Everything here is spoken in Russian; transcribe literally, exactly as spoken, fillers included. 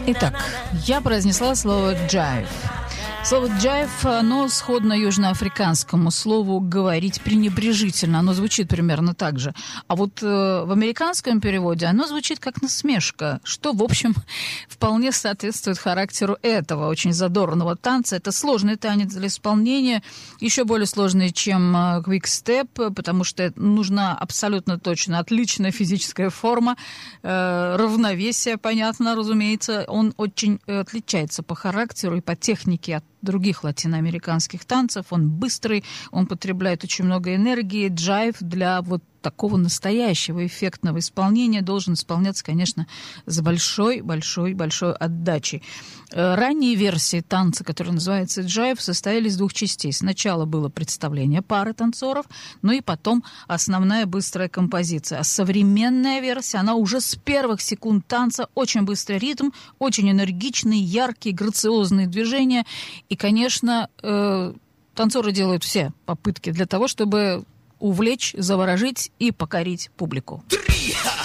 Итак, я произнесла слово «джайв». Слово «джайв», оно сходно южноафриканскому слову «говорить пренебрежительно». Оно звучит примерно так же. А вот э, в американском переводе оно звучит как насмешка, что, в общем, вполне соответствует характеру этого очень задорного танца. Это сложный танец для исполнения, еще более сложный, чем э, квикстеп, потому что нужна абсолютно точно отличная физическая форма, э, равновесие, понятно, разумеется. Он очень отличается по характеру и по технике от других латиноамериканских танцев. Он быстрый, он потребляет очень много энергии. Джайв для вот такого настоящего эффектного исполнения должен исполняться, конечно, с большой-большой-большой отдачей. Ранние версии танца, который называется джайв, состояли из двух частей. Сначала было представление пары танцоров, ну и потом основная быстрая композиция. А современная версия, она уже с первых секунд танца, очень быстрый ритм, очень энергичный, яркий, грациозные движения. И, конечно, э, танцоры делают все попытки для того, чтобы увлечь, заворожить и покорить публику.